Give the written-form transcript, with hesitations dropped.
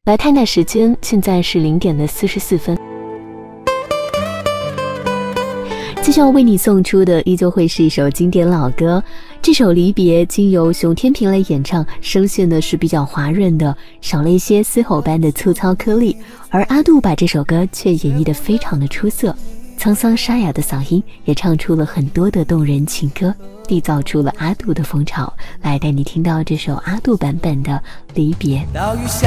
来看看时间，现在是0点的44分。接下来为你送出的依旧会是一首经典老歌，这首《离别》经由熊天平来演唱，声线呢是比较滑润的，少了一些嘶吼般的粗糙颗粒，而阿杜把这首歌却演绎得非常的出色，沧桑沙哑的嗓音也唱出了很多的动人情歌，缔造出了阿杜的风潮。来带你听到这首阿杜版本的《离别》。